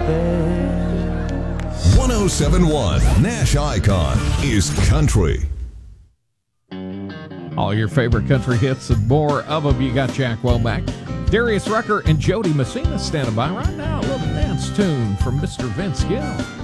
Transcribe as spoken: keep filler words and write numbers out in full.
one oh seven point one Nash Icon is country. All your favorite country hits and more of them. You got Jack Womack, Darius Rucker, and Jody Messina standing by right now. A little dance tune from Mister Vince Gill.